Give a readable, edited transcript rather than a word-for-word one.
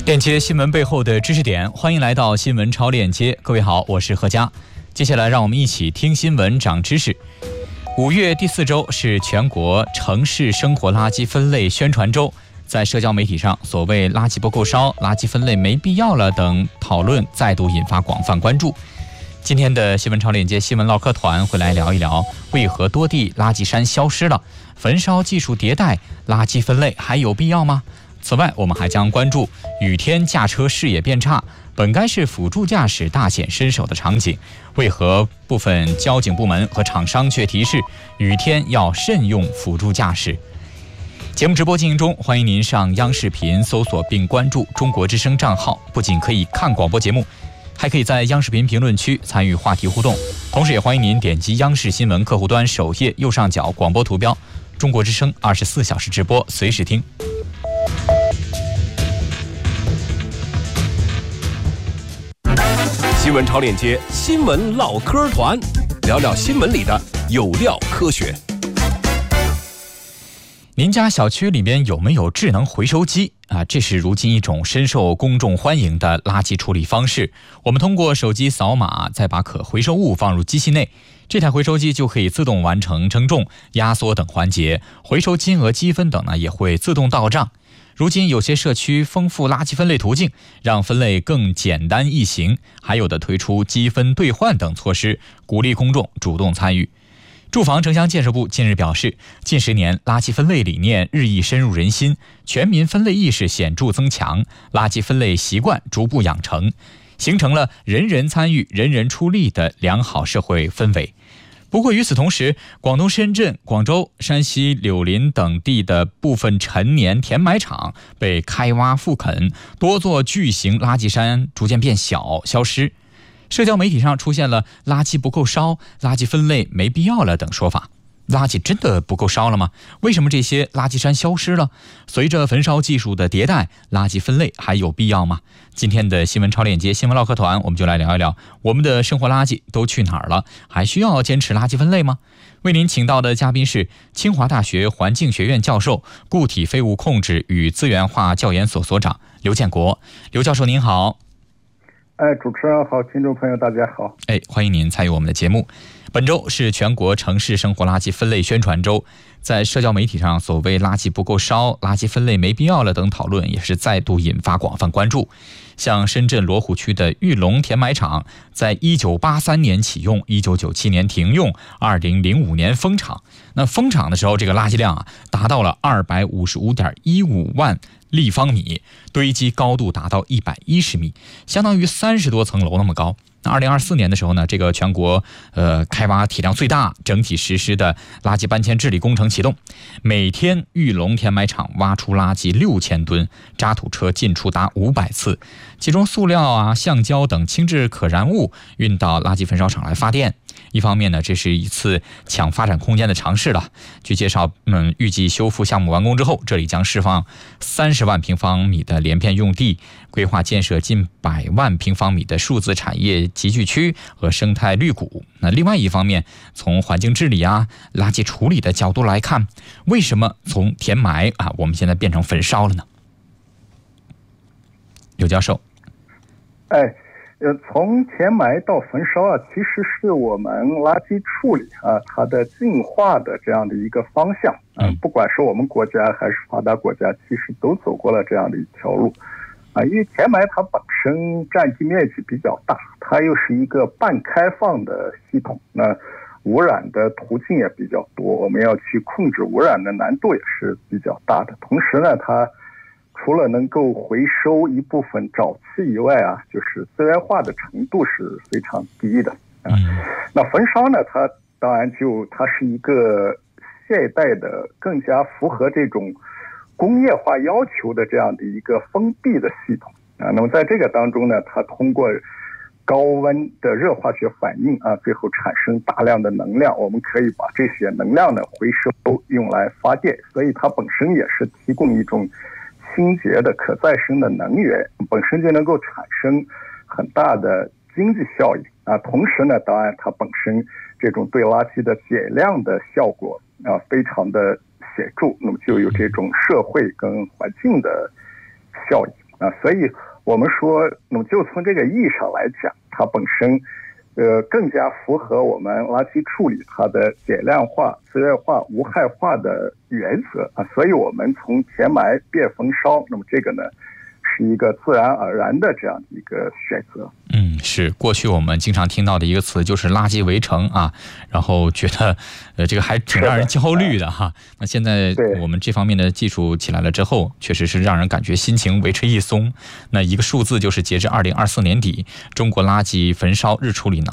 链接新闻背后的知识点，欢迎来到新闻超链接。各位好，我是何佳。接下来让我们一起听新闻长知识。5月第4周是全国城市生活垃圾分类宣传周，在社交媒体上，所谓垃圾不够烧、垃圾分类没必要了等讨论再度引发广泛关注。今天的新闻超链接新闻唠嗑团会来聊一聊，为何多地垃圾山消失了？焚烧技术迭代，垃圾分类还有必要吗？此外，我们还将关注雨天驾车视野变差，本该是辅助驾驶大显身手的场景，为何部分交警部门和厂商却提示雨天要慎用辅助驾驶？节目直播进行中，欢迎您上央视频搜索并关注中国之声账号，不仅可以看广播节目，还可以在央视频评论区参与话题互动。同时也欢迎您点击央视新闻客户端首页右上角广播图标，中国之声24小时直播，随时听。 新闻超链接新闻唠嗑团，聊聊新闻里的有料科学。 您家小区里边有没有智能回收机啊？这是如今一种深受公众欢迎的垃圾处理方式。我们通过手机扫码，再把可回收物放入机器内，这台回收机就可以自动完成称重、压缩等环节，回收金额、积分等呢也会自动到账。如今有些社区丰富垃圾分类途径，让分类更简单易行，还有的推出积分兑换等措施，鼓励公众主动参与。住房城乡建设部近日表示，近10年垃圾分类理念日益深入人心，全民分类意识显著增强，垃圾分类习惯逐步养成，形成了人人参与、人人出力的良好社会氛围。不过与此同时，广东深圳、广州、山西柳林等地的部分陈年填埋场被开挖复垦，多座巨型垃圾山逐渐变小消失。社交媒体上出现了垃圾不够烧、垃圾分类没必要了等说法。垃圾真的不够烧了吗？为什么这些垃圾山消失了？随着焚烧技术的迭代，垃圾分类还有必要吗？今天的新闻超链接新闻唠嗑团，我们就来聊一聊我们的生活垃圾都去哪儿了？还需要坚持垃圾分类吗？为您请到的嘉宾是清华大学环境学院教授、固体废物控制与资源化教研所所长刘建国。刘教授您好。 主持人好，听众朋友大家好。 欢迎您参与我们的节目。本周是全国城市生活垃圾分类宣传周，在社交媒体上，所谓垃圾不够烧、垃圾分类没必要了等讨论也是再度引发广泛关注。像深圳罗湖区的玉龙填埋场，在1983年启用，1997年停用，2005年封场。那封场的时候，这个垃圾量达到了255.15万立方米，堆积高度达到110米，相当于30多层楼那么高。那2024年的时候呢，这个全国开挖体量最大、整体实施的垃圾搬迁治理工程启动，每天玉龙填埋场挖出垃圾6000吨，渣土车进出达500次，其中塑料橡胶等轻质可燃物运到垃圾焚烧厂来发电。一方面呢，这是一次抢发展空间的尝试了。据介绍，预计修复项目完工之后，这里将释放30万平方米的连片用地，规划建设近100万平方米的数字产业集聚区和生态绿谷。那另外一方面，从环境治理垃圾处理的角度来看，为什么从填埋我们现在变成焚烧了呢？刘教授。 从填埋到焚烧其实是我们垃圾处理它的进化的这样的一个方向。不管是我们国家还是发达国家，其实都走过了这样的一条路。因为填埋它本身占地面积比较大，它又是一个半开放的系统，那污染的途径也比较多，我们要去控制污染的难度也是比较大的。同时呢，它除了能够回收一部分沼气以外就是资源化的程度是非常低的。那焚烧呢，它当然它是一个现代的更加符合这种工业化要求的这样的一个封闭的系统那么在这个当中呢，它通过高温的热化学反应最后产生大量的能量，我们可以把这些能量呢回收用来发电，所以它本身也是提供一种清洁的可再生的能源，本身就能够产生很大的经济效益同时呢，当然它本身这种对垃圾的减量的效果非常的显著，那么就有这种社会跟环境的效益所以我们说，那么就从这个意义上来讲，它本身更加符合我们垃圾处理它的减量化、资源化、无害化的原则所以我们从填埋变焚烧，那么这个呢是一个自然而然的这样的一个选择。 是过去我们经常听到的一个词就是垃圾围城然后觉得这个还挺让人焦虑的哈。那现在我们这方面的技术起来了之后，确实是让人感觉心情为之一松。那一个数字就是截至2024年底，中国垃圾焚烧日处理能